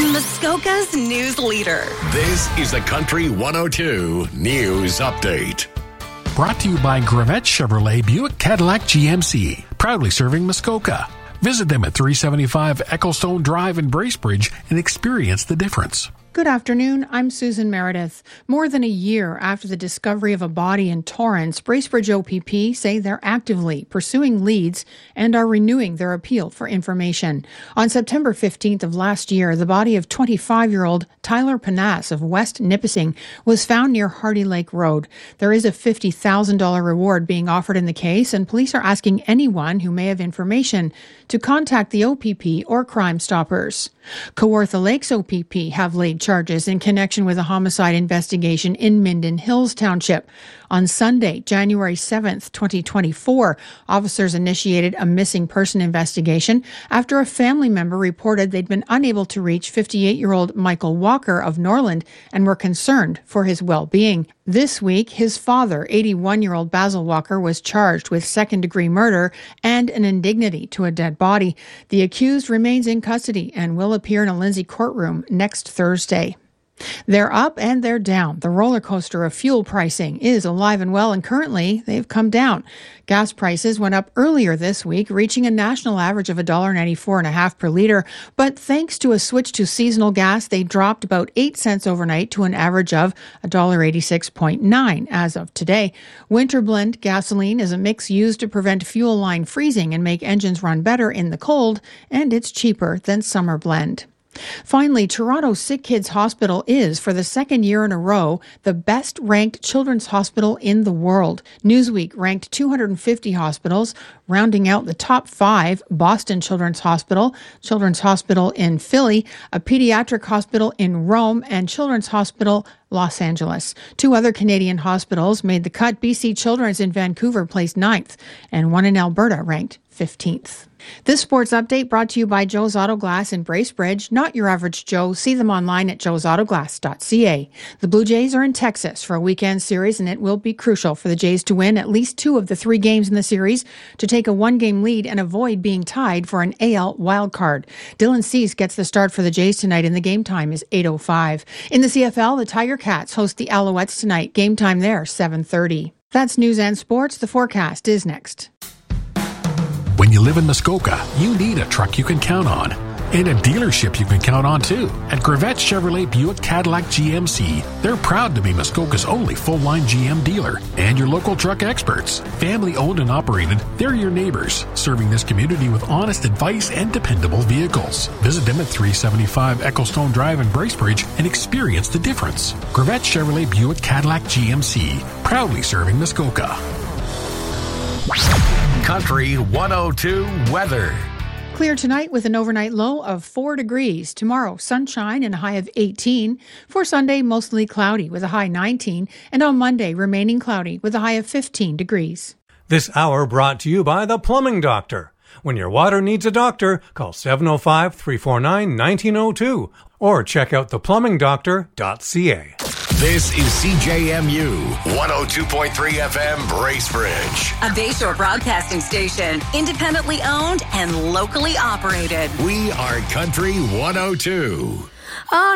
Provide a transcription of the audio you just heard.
Muskoka's news leader. This is the Country 102 News Update. Brought to you by Gravette Chevrolet Buick Cadillac GMC, proudly serving Muskoka. Visit them at 375 Ecclestone Drive in Bracebridge and experience the difference. Good afternoon, I'm Susan Meredith. More than a year after the discovery of a body in Torrance, Bracebridge OPP say they're actively pursuing leads and are renewing their appeal for information. On September 15th of last year, the body of 25-year-old Tyler Panas of West Nipissing was found near Hardy Lake Road. There is a $50,000 reward being offered in the case, and police are asking anyone who may have information to contact the OPP or Crime Stoppers. Kawartha Lakes OPP have laid charges in connection with a homicide investigation in Minden Hills Township. On Sunday, January 7th, 2024, officers initiated a missing person investigation after a family member reported they'd been unable to reach 58-year-old Michael Walker of Norland and were concerned for his well-being. This week, his father, 81-year-old Basil Walker, was charged with second-degree murder and an indignity to a dead body. The accused remains in custody and will appear in a Lindsay courtroom next Thursday. They're up and they're down. The roller coaster of fuel pricing is alive and well, and currently they've come down. Gas prices went up earlier this week, reaching a national average of $1.94.5 per litre. But thanks to a switch to seasonal gas, they dropped about 8 cents overnight to an average of $1.86.9 as of today. Winter blend gasoline is a mix used to prevent fuel line freezing and make engines run better in the cold, and it's cheaper than summer blend. Finally, Toronto Sick Kids Hospital is, for the second year in a row, the best-ranked children's hospital in the world. Newsweek ranked 250 hospitals, rounding out the top 5, Boston Children's Hospital in Philly, a pediatric hospital in Rome, and Children's Hospital Los Angeles. 2 other Canadian hospitals made the cut. BC Children's in Vancouver placed 9th, and one in Alberta ranked 15th. This sports update brought to you by Joe's Auto Glass in Bracebridge. Not your average Joe. See them online at joesautoglass.ca. The Blue Jays are in Texas for a weekend series, and it will be crucial for the Jays to win at least 2 of the 3 games in the series to take a 1-game lead and avoid being tied for an AL wildcard. Dylan Cease gets the start for the Jays tonight, and the game time is 8:05. In the CFL, the Tiger Cats host the Alouettes tonight. Game time there, 7:30. That's news and sports. The forecast is next. When you live in Muskoka, you need a truck you can count on. And a dealership you can count on, too. At Gravette Chevrolet Buick Cadillac GMC, they're proud to be Muskoka's only full-line GM dealer and your local truck experts. Family-owned and operated, they're your neighbors, serving this community with honest advice and dependable vehicles. Visit them at 375 Ecclestone Drive in Bracebridge and experience the difference. Gravette Chevrolet Buick Cadillac GMC, proudly serving Muskoka. Country 102 weather. Clear tonight with an overnight low of 4 degrees. Tomorrow, sunshine and a high of 18. For Sunday, mostly cloudy with a high 19. And on Monday, remaining cloudy with a high of 15 degrees. This hour brought to you by The Plumbing Doctor. When your water needs a doctor, call 705-349-1902 or check out theplumbingdoctor.ca. This is CJMU 102.3 FM Bracebridge. A Bayshore broadcasting station, independently owned and locally operated. We are Country 102.